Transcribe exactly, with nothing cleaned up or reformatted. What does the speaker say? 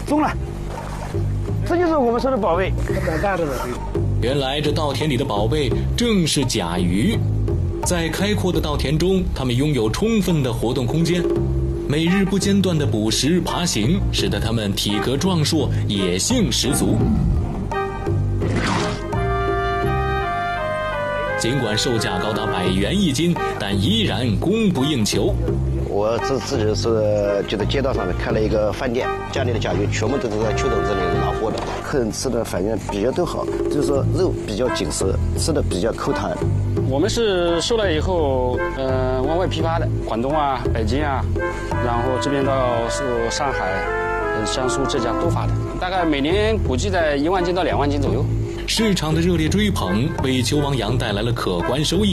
中了，这就是我们说的宝贝，蛮大的了。 原来这稻田里的宝贝正是甲鱼。在开阔的稻田中，它们拥有充分的活动空间，每日不间断的捕食爬行，使得它们体格壮硕，野性十足。尽管售价高达百元一斤，但依然供不应求。 我自自己是就在街道上面开了一个饭店，家里的甲鱼全部都是在秋冬这里拿货的，客人吃的反应比较都好，就是说肉比较紧实，吃的比较口弹。 我们是收了以后，呃，往外批发的，广东啊、北京啊，然后这边到是上海、江苏、浙江都发的，大概每年估计在一万斤到两万斤左右。 市场的热烈追捧为球王羊带来了可观收益。